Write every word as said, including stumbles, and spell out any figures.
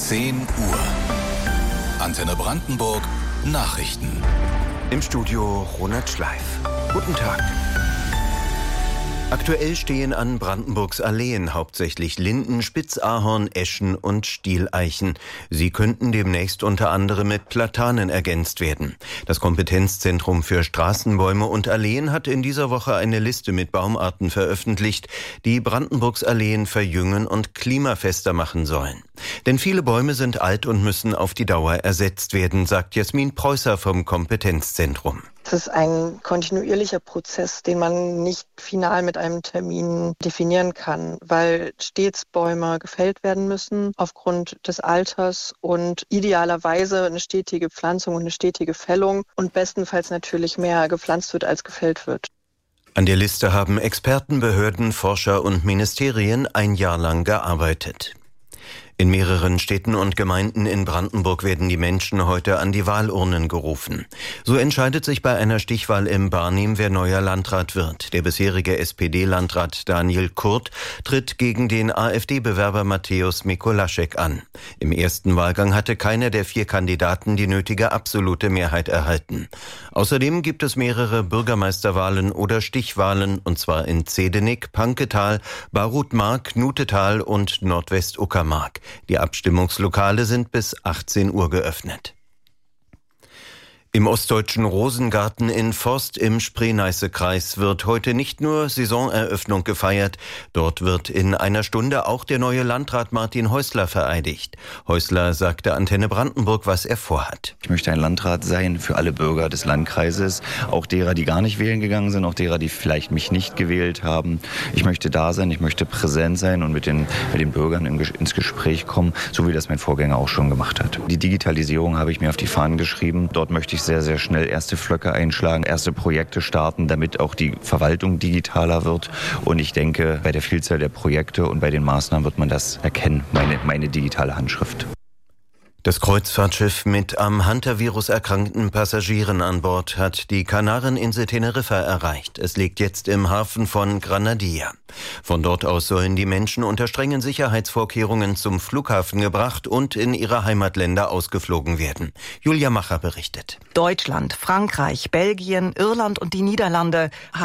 zehn Uhr. Antenne Brandenburg Nachrichten. Im Studio Ronald Schleif. Guten Tag. Aktuell stehen an Brandenburgs Alleen hauptsächlich Linden, Spitzahorn, Eschen und Stieleichen. Sie könnten demnächst unter anderem mit Platanen ergänzt werden. Das Kompetenzzentrum für Straßenbäume und Alleen hat in dieser Woche eine Liste mit Baumarten veröffentlicht, die Brandenburgs Alleen verjüngen und klimafester machen sollen. Denn viele Bäume sind alt und müssen auf die Dauer ersetzt werden, sagt Jasmin Preußer vom Kompetenzzentrum. Es ist ein kontinuierlicher Prozess, den man nicht final mit einem Termin definieren kann, weil stets Bäume gefällt werden müssen aufgrund des Alters und idealerweise eine stetige Pflanzung und eine stetige Fällung und bestenfalls natürlich mehr gepflanzt wird, als gefällt wird. An der Liste haben Experten, Behörden, Forscher und Ministerien ein Jahr lang gearbeitet. In mehreren Städten und Gemeinden in Brandenburg werden die Menschen heute an die Wahlurnen gerufen. So entscheidet sich bei einer Stichwahl im Barnim, wer neuer Landrat wird. Der bisherige S P D-Landrat Daniel Kurt tritt gegen den AfD-Bewerber Mateusz Mikolaschek an. Im ersten Wahlgang hatte keiner der vier Kandidaten die nötige absolute Mehrheit erhalten. Außerdem gibt es mehrere Bürgermeisterwahlen oder Stichwahlen, und zwar in Zedenik, Panketal, Barutmark, Nutetal und Nordwestuckermark. Die Abstimmungslokale sind bis achtzehn Uhr geöffnet. Im ostdeutschen Rosengarten in Forst im Spree-Neiße-Kreis wird heute nicht nur Saisoneröffnung gefeiert, dort wird in einer Stunde auch der neue Landrat Martin Häusler vereidigt. Häusler sagte Antenne Brandenburg, was er vorhat. Ich möchte ein Landrat sein für alle Bürger des Landkreises, auch derer, die gar nicht wählen gegangen sind, auch derer, die vielleicht mich nicht gewählt haben. Ich möchte da sein, ich möchte präsent sein und mit den, mit den Bürgern ins Gespräch kommen, so wie das mein Vorgänger auch schon gemacht hat. Die Digitalisierung habe ich mir auf die Fahnen geschrieben. Dort möchte ich sehr, sehr schnell erste Pflöcke einschlagen, erste Projekte starten, damit auch die Verwaltung digitaler wird. Und ich denke, bei der Vielzahl der Projekte und bei den Maßnahmen wird man das erkennen, meine, meine digitale Handschrift. Das Kreuzfahrtschiff mit am Hantavirus erkrankten Passagieren an Bord hat die Kanareninsel Teneriffa erreicht. Es liegt jetzt im Hafen von Granadilla. Von dort aus sollen die Menschen unter strengen Sicherheitsvorkehrungen zum Flughafen gebracht und in ihre Heimatländer ausgeflogen werden. Julia Macher berichtet. Deutschland, Frankreich, Belgien, Irland und die Niederlande haben